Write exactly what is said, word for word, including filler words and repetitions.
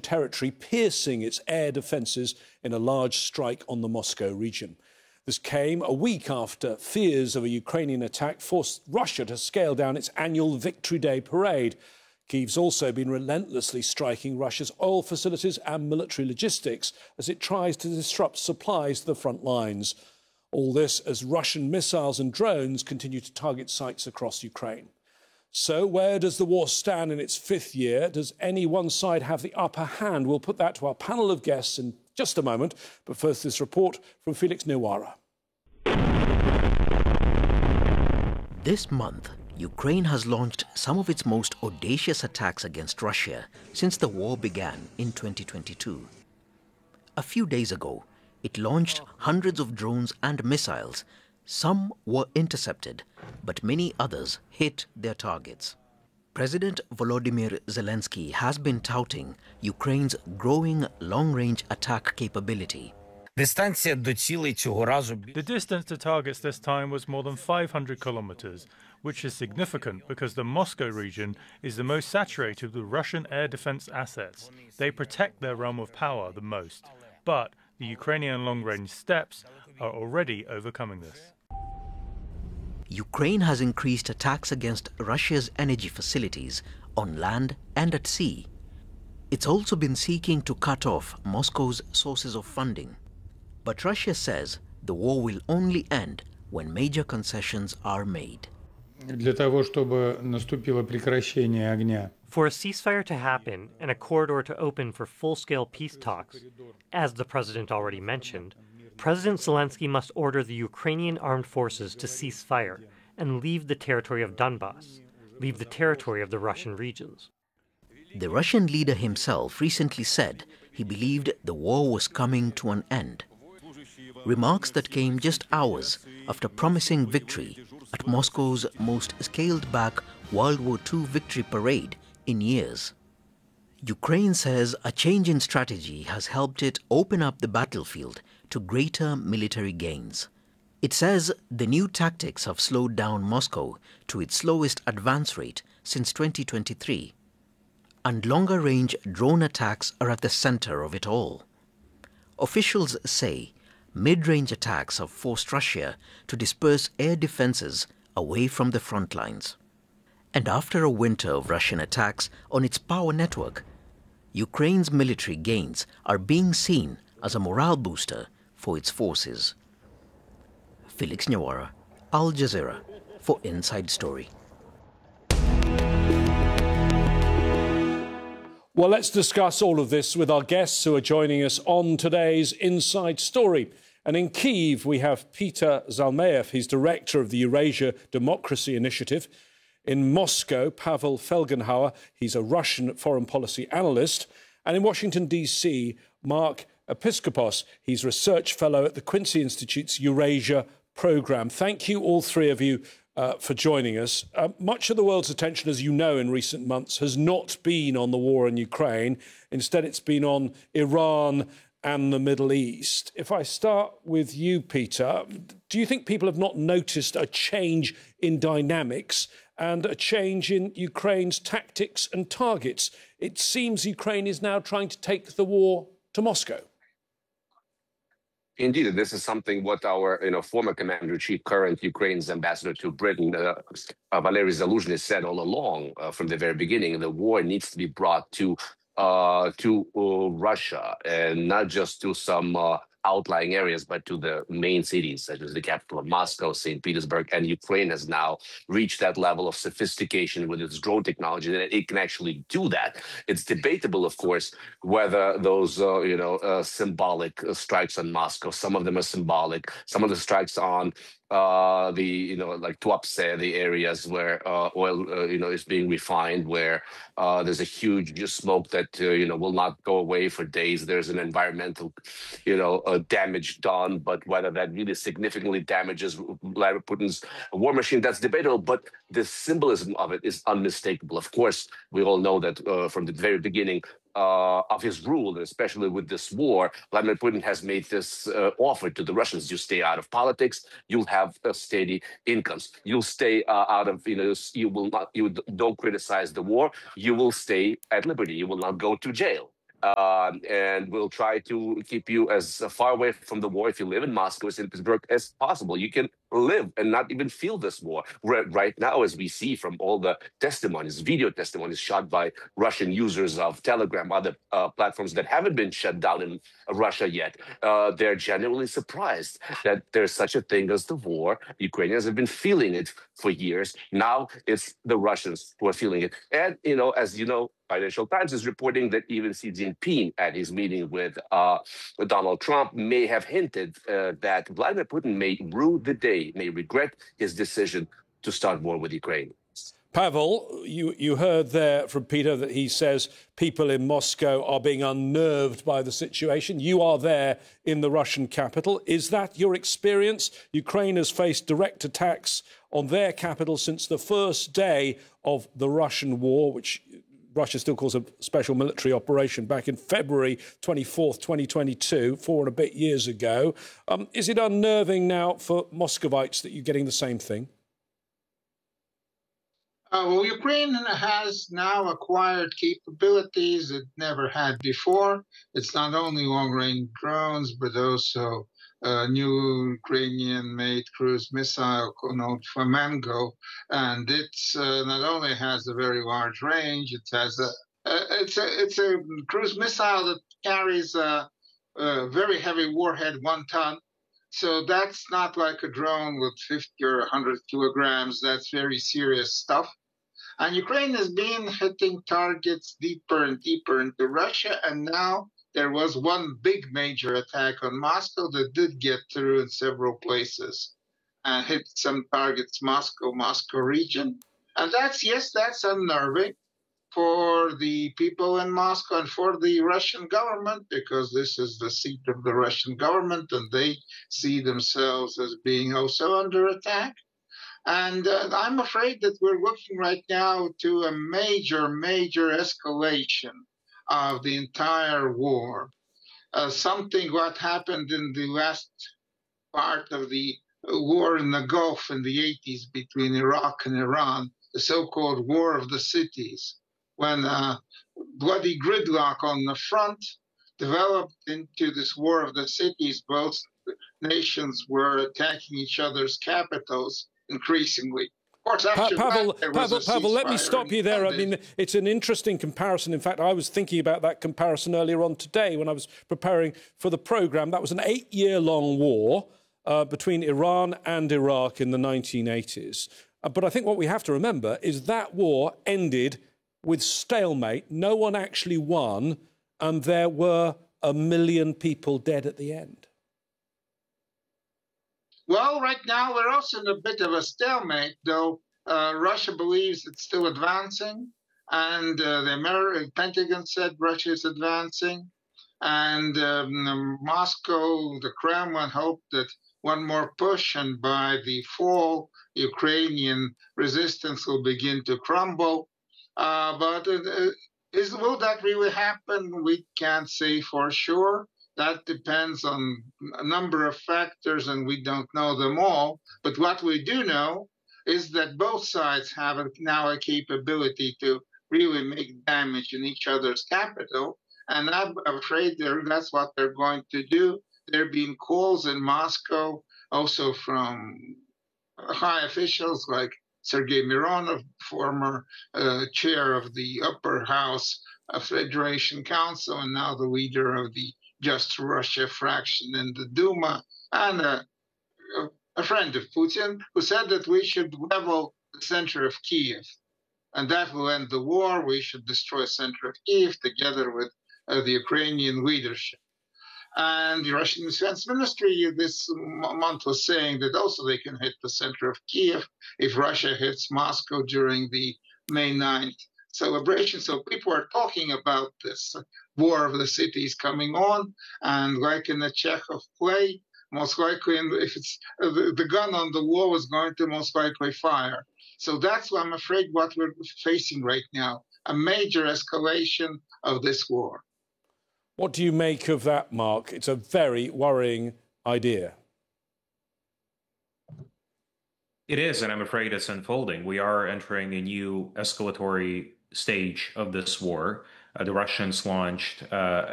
territory, piercing its air defences in a large strike on the Moscow region. This came a week after fears of a Ukrainian attack forced Russia to scale down its annual Victory Day parade. Kyiv's also been relentlessly striking Russia's oil facilities and military logistics as it tries to disrupt supplies to the front lines. All this as Russian missiles and drones continue to target sites across Ukraine. So where does the war stand in its fifth year? Does any one side have the upper hand? We'll put that to our panel of guests in just a moment. But first, this report from Felix Newara. This month, Ukraine has launched some of its most audacious attacks against Russia since the war began in twenty twenty-two. A few days ago, it launched hundreds of drones and missiles. Some were intercepted, but many others hit their targets. President Volodymyr Zelensky has been touting Ukraine's growing long-range attack capability. The distance to targets this time was more than five hundred kilometers, which is significant because the Moscow region is the most saturated with Russian air defense assets. They protect their realm of power the most. But the Ukrainian long-range steppes are already overcoming this. Ukraine has increased attacks against Russia's energy facilities on land and at sea. It's also been seeking to cut off Moscow's sources of funding. But Russia says the war will only end when major concessions are made. For a ceasefire to happen and a corridor to open for full-scale peace talks, as the president already mentioned, President Zelensky must order the Ukrainian armed forces to cease fire and leave the territory of Donbas, leave the territory of the Russian regions. The Russian leader himself recently said he believed the war was coming to an end. Remarks that came just hours after promising victory at Moscow's most scaled-back World War Two victory parade in years. Ukraine says a change in strategy has helped it open up the battlefield to greater military gains. It says the new tactics have slowed down Moscow to its slowest advance rate since twenty twenty-three. And longer-range drone attacks are at the center of it all. Officials say mid-range attacks have forced Russia to disperse air defenses away from the front lines. And after a winter of Russian attacks on its power network, Ukraine's military gains are being seen as a morale booster for its forces. Felix Nyawara, Al Jazeera, for Inside Story. Well, let's discuss all of this with our guests who are joining us on today's Inside Story. And in Kyiv, we have Peter Zalmeyev. He's director of the Eurasia Democracy Initiative. In Moscow, Pavel Felgenhauer. He's a Russian foreign policy analyst. And in Washington, D C, Mark Episkopos. He's research fellow at the Quincy Institute's Eurasia programme. Thank you, all three of you, uh, for joining us. Uh, much of the world's attention, as you know, in recent months has not been on the war in Ukraine. Instead, it's been on Iran and the Middle East. If I start with you, Peter, do you think people have not noticed a change in dynamics and a change in Ukraine's tactics and targets? It seems Ukraine is now trying to take the war to Moscow. Indeed, this is something what our you know, former commander-in-chief, current Ukraine's ambassador to Britain, uh, uh, Valery Zaluzhny, said all along uh, from the very beginning. The war needs to be brought to uh, to uh, Russia, and not just to some uh, outlying areas, but to the main cities, such as the capital of Moscow, Saint Petersburg. And Ukraine has now reached that level of sophistication with its drone technology that it can actually do that. It's debatable, of course, whether those, uh, you know, uh, symbolic uh, strikes on Moscow, some of them are symbolic, some of the strikes on uh, the, you know, like Tuapse, the areas where uh, oil, uh, you know, is being refined, where uh, there's a huge smoke that, uh, you know, will not go away for days. There's an environmental, you know, uh, damage done, but whether that really significantly damages Vladimir Putin's war machine, that's debatable. But the symbolism of it is unmistakable. Of course, we all know that uh, from the very beginning uh, of his rule, and especially with this war, Vladimir Putin has made this uh, offer to the Russians: you stay out of politics, you'll have uh, steady incomes, you'll stay uh, out of, you know, you will not, you don't criticize the war, you will stay at liberty, you will not go to jail. uh, and will try to keep you as far away from the war if you live in Moscow, Saint Petersburg, as possible. You can live and not even feel this war. Right now, as we see from all the testimonies, video testimonies shot by Russian users of Telegram, other uh, platforms that haven't been shut down in Russia yet, uh, they're genuinely surprised that there's such a thing as the war. Ukrainians have been feeling it for years. Now it's the Russians who are feeling it. And, you know, as you know, Financial Times is reporting that even Xi Jinping at his meeting with uh, Donald Trump may have hinted uh, that Vladimir Putin may rue the day, may regret his decision to start war with Ukraine. Pavel, you, you heard there from Peter that he says people in Moscow are being unnerved by the situation. You are there in the Russian capital. Is that your experience? Ukraine has faced direct attacks on their capital since the first day of the Russian war, which Russia still calls a special military operation, back in February twenty-fourth, twenty twenty-two, four and a bit years ago. Um, is it unnerving now for Muscovites that you're getting the same thing? Uh, well, Ukraine has now acquired capabilities it never had before. It's not only long-range drones, but also a new Ukrainian-made cruise missile called Flamingo, and it's uh, not only has a very large range, it has a, a it's a it's a cruise missile that carries a, a very heavy warhead, one ton. So that's not like a drone with fifty or one hundred kilograms. That's very serious stuff. And Ukraine has been hitting targets deeper and deeper into Russia, and now there was one big major attack on Moscow that did get through in several places and hit some targets, Moscow, Moscow region. And that's, yes, that's unnerving for the people in Moscow and for the Russian government, because this is the seat of the Russian government and they see themselves as being also under attack. And uh, I'm afraid that we're looking right now to a major, major escalation of the entire war. Uh, something what happened in the last part of the war in the Gulf in the eighties between Iraq and Iran, the so-called War of the Cities, when uh, bloody gridlock on the front developed into this War of the Cities. Both nations were attacking each other's capitals increasingly. Of course, after Pavel, that, Pavel, Pavel, let me stop you there. I mean, it's an interesting comparison. In fact, I was thinking about that comparison earlier on today when I was preparing for the programme. That was an eight-year-long war uh, between Iran and Iraq in the nineteen eighties. Uh, but I think what we have to remember is that war ended with stalemate. No one actually won, and there were a million people dead at the end. Well, right now we're also in a bit of a stalemate, though uh, Russia believes it's still advancing, and uh, the American Pentagon said Russia is advancing, and um, Moscow, the Kremlin, hoped that one more push, and by the fall, Ukrainian resistance will begin to crumble. Uh, but uh, is, will that really happen? We can't say for sure. That depends on a number of factors, and we don't know them all. But what we do know is that both sides have a, now a capability to really make damage in each other's capital. And I'm afraid that's what they're going to do. There have been calls in Moscow, also from high officials like Sergei Mironov, former uh, chair of the upper house of Federation Council, and now the leader of the Just Russia fraction in the Duma, and a, a friend of Putin, who said that we should level the center of Kiev, and that will end the war. We should destroy the center of Kiev together with uh, the Ukrainian leadership. And the Russian Defense Ministry this month was saying that also they can hit the center of Kiev if Russia hits Moscow during the May ninth celebration. So people are talking about this War of the Cities coming on, and like in the Chekhov play, most likely, if it's uh, the, the gun on the wall is going to most likely fire. So that's what I'm afraid what we're facing right now, a major escalation of this war. What do you make of that, Mark? It's a very worrying idea. It is, and I'm afraid it's unfolding. We are entering a new escalatory stage of this war. uh, the Russians launched uh,